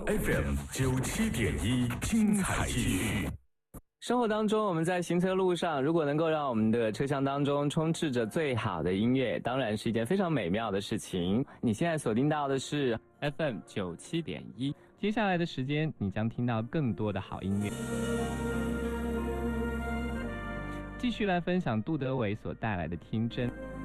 FM 97.1，精彩继续。 生活当中，我们在行车路上，如果能够让我们的车厢当中充斥着最好的音乐，当然是一件非常美妙的事情。你现在锁定到的是 FM 97.1，接下来的时间你将听到更多的好音乐。继续来分享杜德伟所带来的听真。